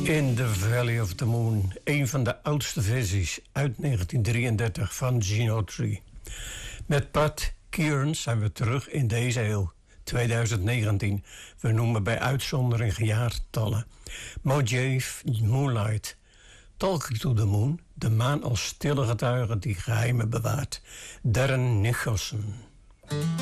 In the Valley of the Moon, een van de oudste versies uit 1933 van Gene Autry. Met Pat Kieran zijn we terug in deze eeuw, 2019. We noemen bij uitzondering jaartallen. Mojave Moonlight, Talking to the Moon, de maan als stille getuige die geheimen bewaart. Darren Nicholson.